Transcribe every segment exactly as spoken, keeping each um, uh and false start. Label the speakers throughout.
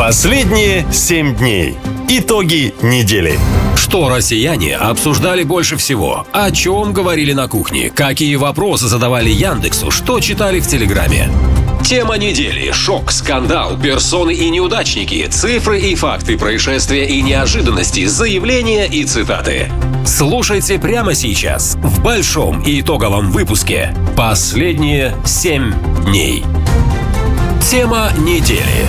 Speaker 1: Последние семь дней. Итоги недели.
Speaker 2: Что россияне обсуждали больше всего? О чем говорили на кухне? Какие вопросы задавали Яндексу? Что читали в Телеграме? Тема недели. Шок, скандал, персоны и неудачники, цифры и факты, происшествия и неожиданности, заявления и цитаты. Слушайте прямо сейчас в большом и итоговом выпуске «Последние семь дней». Тема недели.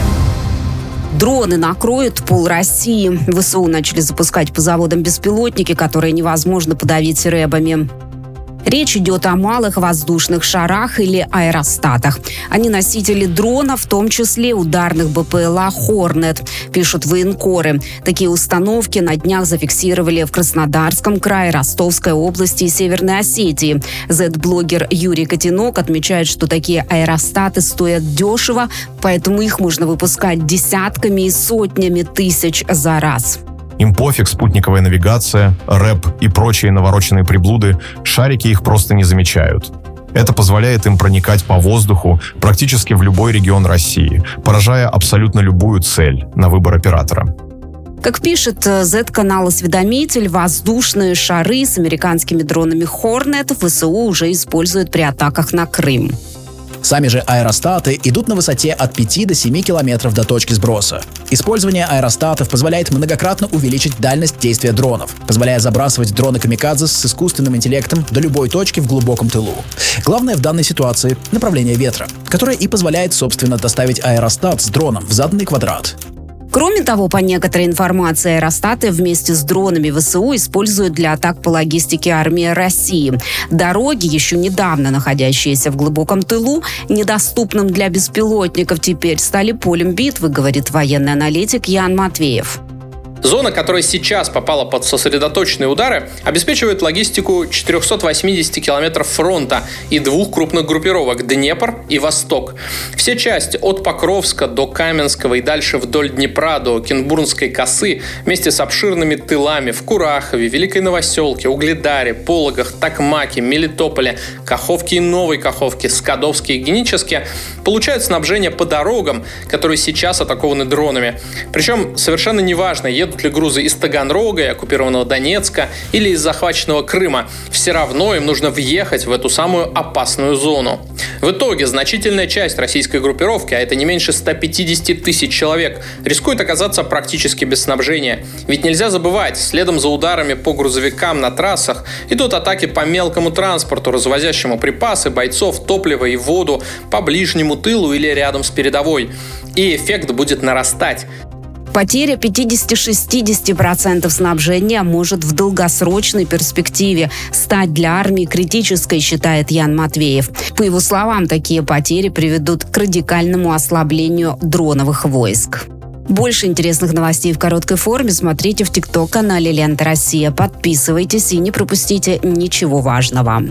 Speaker 3: Дроны накроют пол России. ВСУ начали запускать по заводам беспилотники, которые невозможно подавить рэбами. Речь идет о малых воздушных шарах или аэростатах. Они носители дронов, в том числе ударных БПЛА «Хорнет», пишут военкоры. Такие установки на днях зафиксировали в Краснодарском крае, Ростовской области и Северной Осетии. Зет-блогер Юрий Котенок отмечает, что такие аэростаты стоят дешево, поэтому их можно выпускать десятками и сотнями тысяч за раз.
Speaker 4: Им пофиг спутниковая навигация, рэп и прочие навороченные приблуды, шарики их просто не замечают. Это позволяет им проникать по воздуху практически в любой регион России, поражая абсолютно любую цель на выбор оператора.
Speaker 3: Как пишет зет-канал «Осведомитель», воздушные шары с американскими дронами «Хорнет» ВСУ уже используют при атаках на Крым.
Speaker 5: Сами же аэростаты идут на высоте от пяти до семи километров до точки сброса. Использование аэростатов позволяет многократно увеличить дальность действия дронов, позволяя забрасывать дроны камикадзе с искусственным интеллектом до любой точки в глубоком тылу. Главное в данной ситуации — направление ветра, которое и позволяет, собственно, доставить аэростат с дроном в заданный квадрат.
Speaker 3: Кроме того, по некоторой информации, аэростаты вместе с дронами ВСУ используют для атак по логистике армии России. Дороги, еще недавно находящиеся в глубоком тылу, недоступным для беспилотников, теперь стали полем битвы, говорит военный аналитик Ян Матвеев.
Speaker 6: Зона, которая сейчас попала под сосредоточенные удары, обеспечивает логистику четырехсот восьмидесяти километров фронта и двух крупных группировок – Днепр и Восток. Все части от Покровска до Каменского и дальше вдоль Днепра до Кенбурнской косы вместе с обширными тылами в Курахове, Великой Новоселке, Угледаре, Пологах, Токмаке, Мелитополе, Каховке и Новой Каховке, Скадовске и Геническе получают снабжение по дорогам, которые сейчас атакованы дронами. Причем совершенно неважно, едут ли грузы из Таганрога и оккупированного Донецка или из захваченного Крыма, все равно им нужно въехать в эту самую опасную зону. В итоге значительная часть российской группировки, а это не меньше ста пятидесяти тысяч человек, рискует оказаться практически без снабжения. Ведь нельзя забывать, следом за ударами по грузовикам на трассах идут атаки по мелкому транспорту, развозящему припасы, бойцов, топливо и воду по ближнему тылу или рядом с передовой. И эффект будет нарастать.
Speaker 3: Потеря пятьдесят-шестьдесят процентов снабжения может в долгосрочной перспективе стать для армии критической, считает Ян Матвеев. По его словам, такие потери приведут к радикальному ослаблению дроновых войск. Больше интересных новостей в короткой форме смотрите в ТикТок-канале «Лента Россия». Подписывайтесь и не пропустите ничего важного.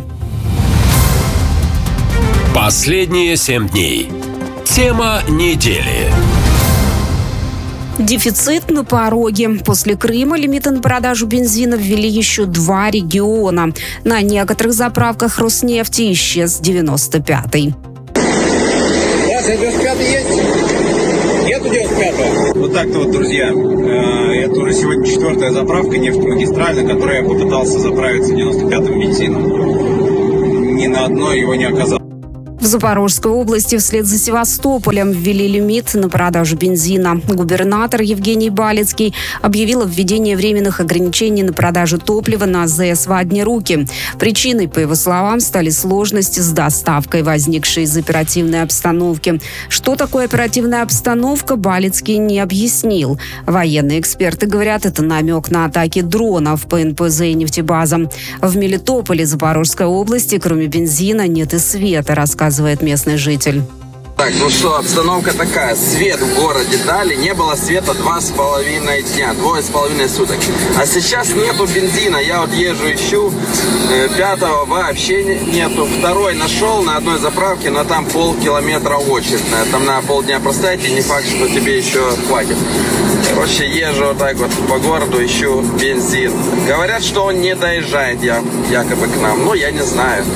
Speaker 2: Последние семь дней. Тема недели.
Speaker 3: Дефицит на пороге. После Крыма лимиты на продажу бензина ввели еще два региона. На некоторых заправках Роснефти исчез девяносто пятый.
Speaker 7: девяносто пятый есть? Нету девяносто пятого. Вот так-то вот, друзья. Это уже сегодня четвертая заправка нефтемагистральная, на которой я попытался заправиться девяносто пятым бензином. Ни на одной его не оказалось.
Speaker 3: В Запорожской области вслед за Севастополем ввели лимит на продажу бензина. Губернатор Евгений Балицкий объявил о введении временных ограничений на продажу топлива на АЗС в одни руки. Причиной, по его словам, стали сложности с доставкой, возникшие из оперативной обстановки. Что такое оперативная обстановка, Балицкий не объяснил. Военные эксперты говорят, это намек на атаки дронов по эн пэ зэ и нефтебазам. В Мелитополе, Запорожской области, кроме бензина, нет и света, рассказывает местный житель.
Speaker 8: Так, ну что, обстановка такая. Свет в городе дали, не было света два с половиной дня, двое с половиной суток. А сейчас нету бензина, я вот езжу, ищу, э, пятого вообще нету. Второй нашел на одной заправке, но там полкилометра очередь. Там на полдня простоять, и не факт, что тебе еще хватит. Короче, езжу вот так вот по городу, ищу бензин. Говорят, что он не доезжает я, якобы к нам, но я не знаю.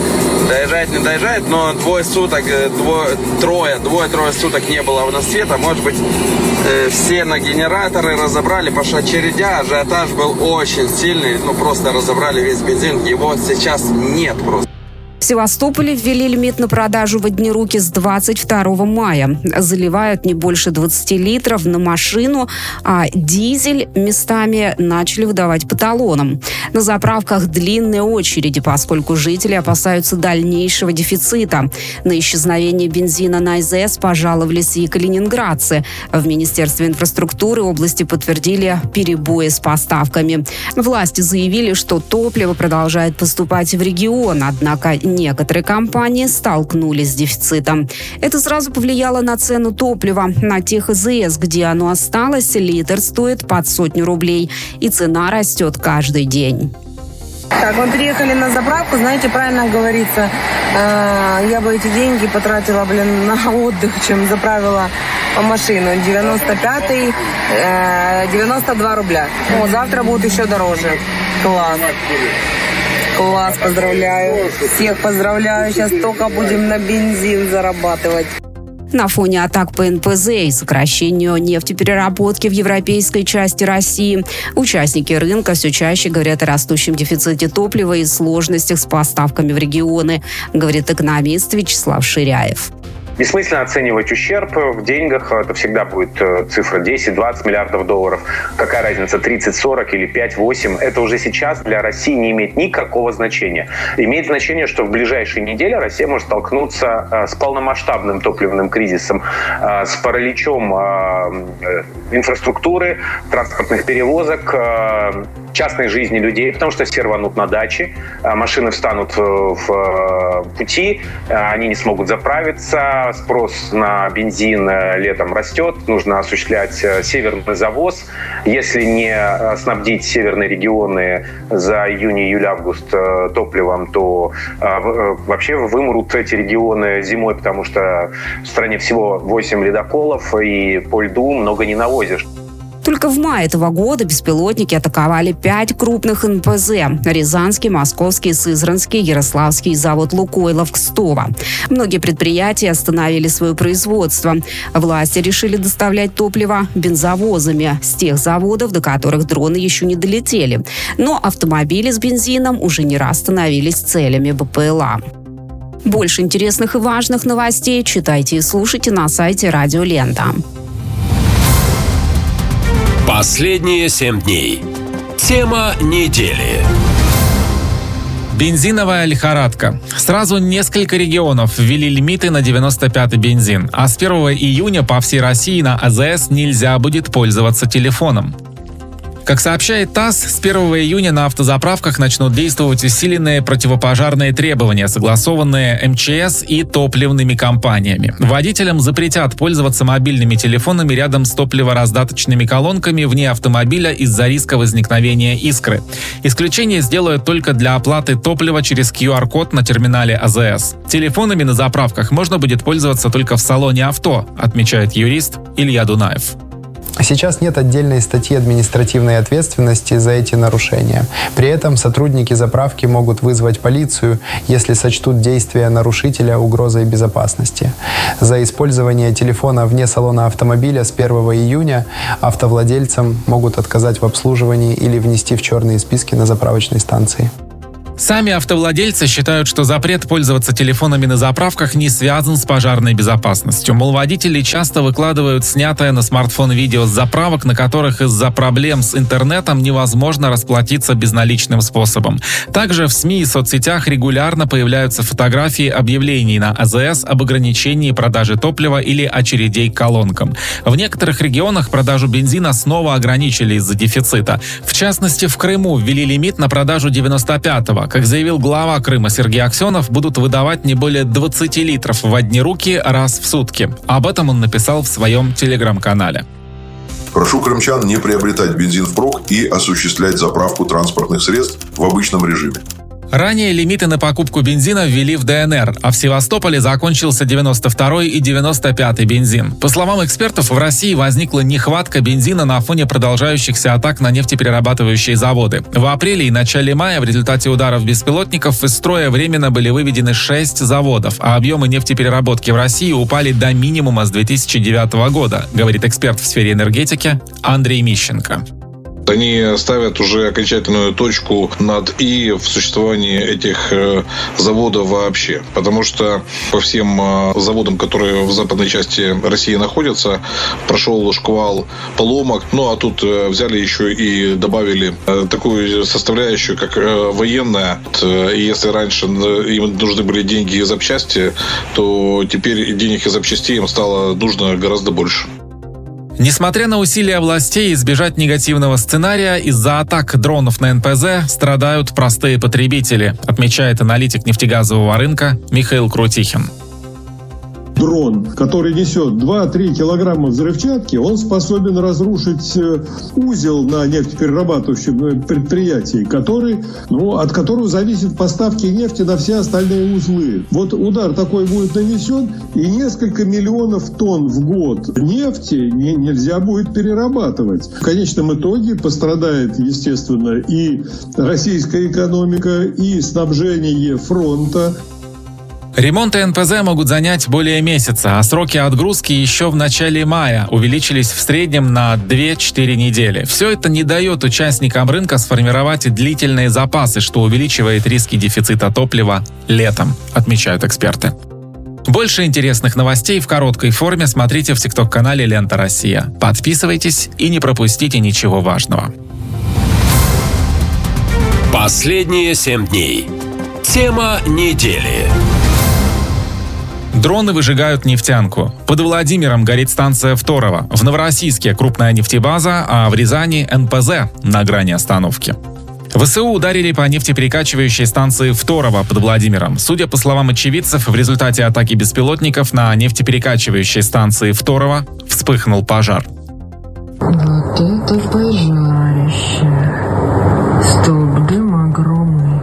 Speaker 8: доезжает, не доезжает, но двое суток, двое, трое, двое-трое суток не было у нас света. Может быть, все на генераторы разобрали по очередя, ажиотаж был очень сильный, ну просто разобрали весь бензин, его сейчас нет просто.
Speaker 3: В Севастополе ввели лимит на продажу в одни руки с двадцать второго мая. Заливают не больше двадцати литров на машину, а дизель местами начали выдавать по талонам. На заправках длинные очереди, поскольку жители опасаются дальнейшего дефицита. На исчезновение бензина на АЗС пожаловались и калининградцы. В Министерстве инфраструктуры области подтвердили перебои с поставками. Власти заявили, что топливо продолжает поступать в регион, однако некоторые компании столкнулись с дефицитом. Это сразу повлияло на цену топлива. На тех АЗС, где оно осталось, литр стоит под сотню рублей. И цена растет каждый день.
Speaker 9: Так, мы приехали на заправку, знаете, правильно говорится, э, я бы эти деньги потратила, блин, на отдых, чем заправила машину. девяносто пятый, э, девяносто два рубля. О, завтра будет еще дороже. Класс. Класс, поздравляю. Всех поздравляю. Сейчас только будем на бензин зарабатывать.
Speaker 3: На фоне атак по эн пэ зэ и сокращению нефтепереработки в европейской части России участники рынка все чаще говорят о растущем дефиците топлива и сложностях с поставками в регионы, говорит экономист Вячеслав Ширяев.
Speaker 10: Бессмысленно оценивать ущерб в деньгах. Это всегда будет цифра десять-двадцать миллиардов долларов. Какая разница, тридцать-сорок или пять-восемь? Это уже сейчас для России не имеет никакого значения. Имеет значение, что в ближайшие недели Россия может столкнуться с полномасштабным топливным кризисом, с параличом инфраструктуры, транспортных перевозок, частной жизни людей, потому что все рванут на дачи, машины встанут в пути, они не смогут заправиться, спрос на бензин летом растет, нужно осуществлять северный завоз. Если не снабдить северные регионы за июнь, июль, август топливом, то вообще вымрут эти регионы зимой, потому что в стране всего восемь ледоколов, и по льду много не навозишь.
Speaker 3: Только в мае этого года беспилотники атаковали пять крупных эн пэ зэ – Рязанский, Московский, Сызранский, Ярославский, завод «Лукойл», Кстово. Многие предприятия остановили свое производство. Власти решили доставлять топливо бензовозами с тех заводов, до которых дроны еще не долетели. Но автомобили с бензином уже не раз становились целями бэ пэ эл а. Больше интересных и важных новостей читайте и слушайте на сайте Радио Лента.
Speaker 2: Последние семь дней. Тема недели.
Speaker 11: Бензиновая лихорадка. Сразу несколько регионов ввели лимиты на девяносто пятый бензин, а с первого июня по всей России на а зэ эс нельзя будет пользоваться телефоном. Как сообщает ТАСС, с первого июня на автозаправках начнут действовать усиленные противопожарные требования, согласованные эм че эс и топливными компаниями. Водителям запретят пользоваться мобильными телефонами рядом с топливораздаточными колонками вне автомобиля из-за риска возникновения искры. Исключение сделают только для оплаты топлива через ку ар код на терминале а зэ эс. Телефонами на заправках можно будет пользоваться только в салоне авто, отмечает юрист Илья Дунаев.
Speaker 12: Сейчас нет отдельной статьи административной ответственности за эти нарушения. При этом сотрудники заправки могут вызвать полицию, если сочтут действия нарушителя угрозой безопасности. За использование телефона вне салона автомобиля с первого июня автовладельцам могут отказать в обслуживании или внести в черные списки на заправочной станции.
Speaker 11: Сами автовладельцы считают, что запрет пользоваться телефонами на заправках не связан с пожарной безопасностью. Мол, водители часто выкладывают снятое на смартфон видео с заправок, на которых из-за проблем с интернетом невозможно расплатиться безналичным способом. Также в СМИ и соцсетях регулярно появляются фотографии объявлений на а зэ эс об ограничении продажи топлива или очередей к колонкам. В некоторых регионах продажу бензина снова ограничили из-за дефицита. В частности, в Крыму ввели лимит на продажу девяносто пятого. Как заявил глава Крыма Сергей Аксенов, будут выдавать не более двадцати литров в одни руки раз в сутки. Об этом он написал в своем телеграм-канале.
Speaker 13: Прошу крымчан не приобретать бензин впрок и осуществлять заправку транспортных средств в обычном режиме.
Speaker 11: Ранее лимиты на покупку бензина ввели в ДНР, а в Севастополе закончился девяносто второй и девяносто пятый бензин. По словам экспертов, в России возникла нехватка бензина на фоне продолжающихся атак на нефтеперерабатывающие заводы. В апреле и начале мая в результате ударов беспилотников из строя временно были выведены шесть заводов, а объемы нефтепереработки в России упали до минимума с две тысячи девятого года, говорит эксперт в сфере энергетики Андрей Мищенко.
Speaker 14: Они ставят уже окончательную точку над «и» в существовании этих заводов вообще. Потому что по всем заводам, которые в западной части России находятся, прошел шквал поломок. Ну, а тут взяли еще и добавили такую составляющую, как военная. И если раньше им нужны были деньги и запчасти, то теперь денег и запчастей им стало нужно гораздо больше.
Speaker 11: Несмотря на усилия властей избежать негативного сценария, из-за атак дронов на эн пэ зэ страдают простые потребители, отмечает аналитик нефтегазового рынка Михаил Крутихин.
Speaker 15: Дрон, который несет два-три килограмма взрывчатки, он способен разрушить узел на нефтеперерабатывающем предприятии, который, ну, от которого зависят поставки нефти на все остальные узлы. Вот удар такой будет нанесен, и несколько миллионов тонн в год нефти не, нельзя будет перерабатывать. В конечном итоге пострадает, естественно, и российская экономика, и снабжение фронта.
Speaker 11: Ремонты эн пэ зэ могут занять более месяца, а сроки отгрузки еще в начале мая увеличились в среднем на две-четыре недели. Все это не дает участникам рынка сформировать длительные запасы, что увеличивает риски дефицита топлива летом, отмечают эксперты. Больше интересных новостей в короткой форме смотрите в тикток-канале «Лента Россия». Подписывайтесь и не пропустите ничего важного.
Speaker 2: Последние семь дней. Тема недели.
Speaker 11: Дроны выжигают нефтянку. Под Владимиром горит станция Второво. В Новороссийске крупная нефтебаза, а в Рязани эн пэ зэ на грани остановки. вэ эс у ударили по нефтеперекачивающей станции Второво под Владимиром. Судя по словам очевидцев, в результате атаки беспилотников на нефтеперекачивающей станции Второво вспыхнул пожар.
Speaker 16: Вот это пожарище. Столб дыма огромный,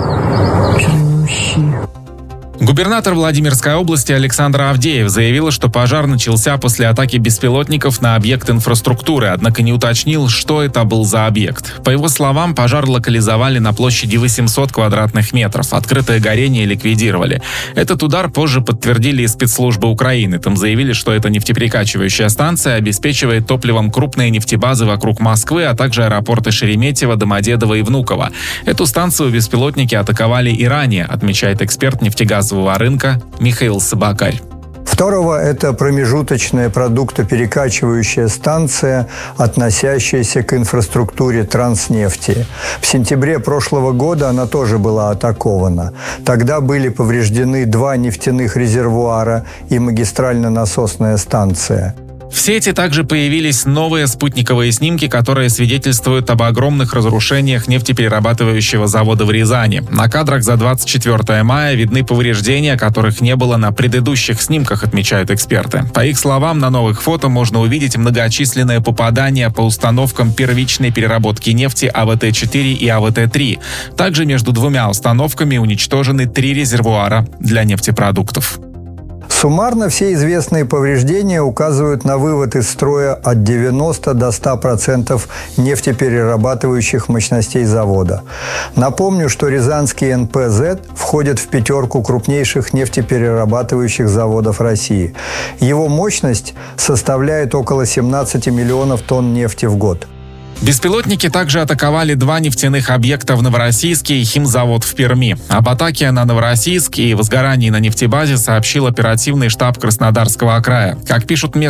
Speaker 16: чернющий.
Speaker 11: Губернатор Владимирской области Александр Авдеев заявил, что пожар начался после атаки беспилотников на объект инфраструктуры, однако не уточнил, что это был за объект. По его словам, пожар локализовали на площади восемьсот квадратных метров, открытое горение ликвидировали. Этот удар позже подтвердили и спецслужбы Украины. Там заявили, что эта нефтеперекачивающая станция обеспечивает топливом крупные нефтебазы вокруг Москвы, а также аэропорты Шереметьево, Домодедово и Внуково. Эту станцию беспилотники атаковали и ранее, отмечает эксперт нефтегазового рынка Михаил Собакарь.
Speaker 17: Второво – это промежуточная продуктоперекачивающая станция, относящаяся к инфраструктуре Транснефти. В сентябре прошлого года она тоже была атакована. Тогда были повреждены два нефтяных резервуара и магистрально-насосная станция.
Speaker 11: В сети также появились новые спутниковые снимки, которые свидетельствуют об огромных разрушениях нефтеперерабатывающего завода в Рязани. На кадрах за двадцать четвёртое мая видны повреждения, которых не было на предыдущих снимках, отмечают эксперты. По их словам, на новых фото можно увидеть многочисленные попадания по установкам первичной переработки нефти а вэ тэ четыре и а вэ тэ три. Также между двумя установками уничтожены три резервуара для нефтепродуктов.
Speaker 17: Суммарно все известные повреждения указывают на вывод из строя от девяноста до ста процентов нефтеперерабатывающих мощностей завода. Напомню, что Рязанский эн пэ зэ входит в пятерку крупнейших нефтеперерабатывающих заводов России. Его мощность составляет около семнадцати миллионов тонн нефти в год.
Speaker 11: Беспилотники также атаковали два нефтяных объекта в Новороссийске и химзавод в Перми. Об атаке на Новороссийск и возгорании на нефтебазе сообщил оперативный штаб Краснодарского края. Как пишут местные